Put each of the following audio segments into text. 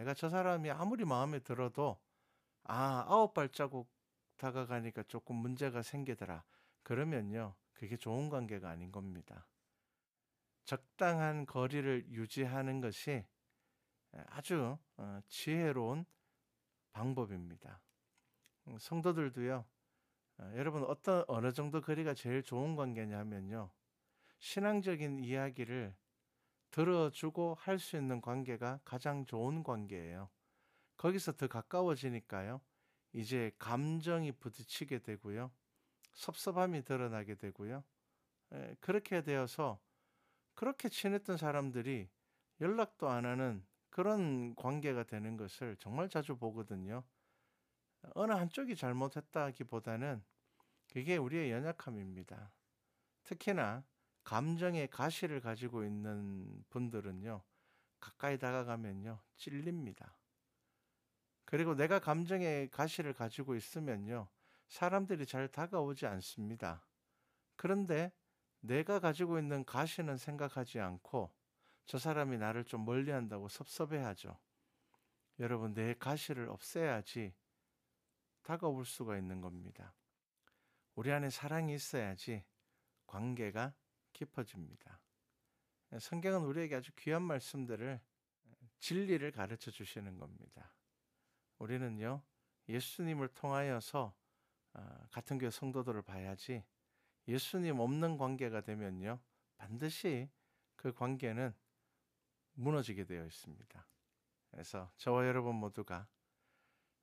내가 저 사람이 아무리 마음에 들어도 아홉 발자국 다가가니까 조금 문제가 생기더라. 그러면요, 그게 좋은 관계가 아닌 겁니다. 적당한 거리를 유지하는 것이 아주 지혜로운 방법입니다. 성도들도요, 여러분 어느 정도 거리가 제일 좋은 관계냐면요, 신앙적인 이야기를 들어주고 할 수 있는 관계가 가장 좋은 관계예요. 거기서 더 가까워지니까요, 이제 감정이 부딪히게 되고요, 섭섭함이 드러나게 되고요, 그렇게 되어서 그렇게 친했던 사람들이 연락도 안 하는 그런 관계가 되는 것을 정말 자주 보거든요. 어느 한쪽이 잘못했다기보다는 그게 우리의 연약함입니다. 특히나 감정의 가시를 가지고 있는 분들은요, 가까이 다가가면요, 찔립니다. 그리고 내가 감정의 가시를 가지고 있으면요, 사람들이 잘 다가오지 않습니다. 그런데 내가 가지고 있는 가시는 생각하지 않고 저 사람이 나를 좀 멀리한다고 섭섭해하죠. 여러분, 내 가시를 없애야지 다가올 수가 있는 겁니다. 우리 안에 사랑이 있어야지 관계가 깊어집니다. 성경은 우리에게 아주 귀한 말씀들을, 진리를 가르쳐 주시는 겁니다. 우리는요, 예수님을 통하여서 같은 교회 성도들을 봐야지, 예수님 없는 관계가 되면요, 반드시 그 관계는 무너지게 되어 있습니다. 그래서 저와 여러분 모두가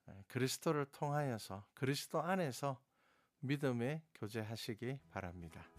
그리스도를 통하여서 그리스도 안에서 믿음의 교제하시기 바랍니다.